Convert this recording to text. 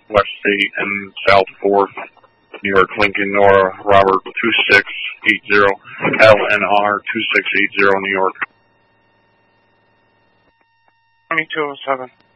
West State and South 4th, New York, Lincoln, Nora, Robert 2680, LNR 2680, New York. 2207.